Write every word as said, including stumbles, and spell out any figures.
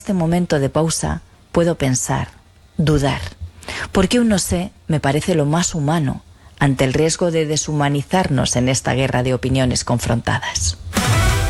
este momento de pausa puedo pensar, dudar, porque un no sé me parece lo más humano ante el riesgo de deshumanizarnos en esta guerra de opiniones confrontadas.